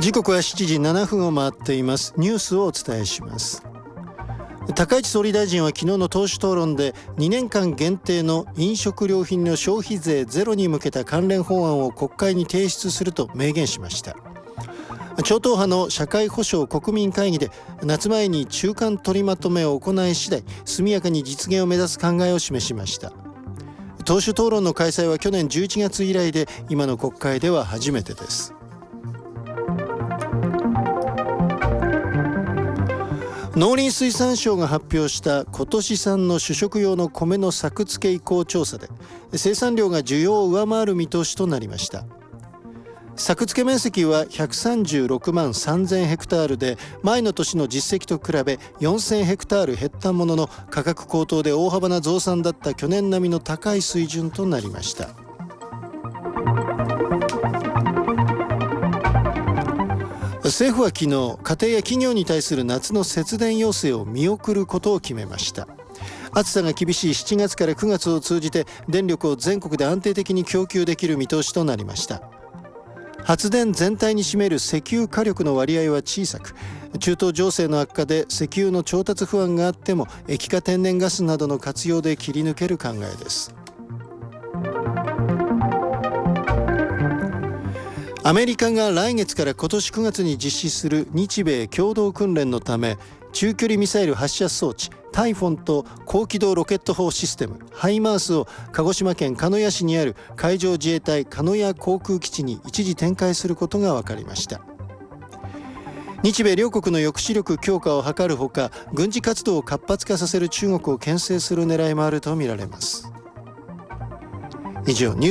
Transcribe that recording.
時刻は7時7分を回っています。ニュースをお伝えします。高市総理大臣は昨日の党首討論で2年間限定の飲食料品の消費税ゼロに向けた関連法案を国会に提出すると明言しました。超党派の社会保障国民会議で夏前に中間取りまとめを行い次第速やかに実現を目指す考えを示しました。党首討論の開催は去年11月以来で今の国会では初めてです。農林水産省が発表した今年産の主食用の米の作付け意向調査で生産量が需要を上回る見通しとなりました。作付け面積は136万3000ヘクタールで前の年の実績と比べ4000ヘクタール減ったものの価格高騰で大幅な増産だった去年並みの高い水準となりました。政府は昨日、家庭や企業に対する夏の節電要請を見送ることを決めました。暑さが厳しい7月から9月を通じて電力を全国で安定的に供給できる見通しとなりました。発電全体に占める石油火力の割合は小さく、中東情勢の悪化で石油の調達不安があっても液化天然ガスなどの活用で切り抜ける考えです。アメリカが来月から今年9月に実施する日米共同訓練のため中距離ミサイル発射装置タイフォンと高機動ロケット砲システムハイマースを鹿児島県鹿屋市にある海上自衛隊鹿屋航空基地に一時展開することが分かりました。日米両国の抑止力強化を図るほか軍事活動を活発化させる中国を牽制する狙いもあるとみられます。以上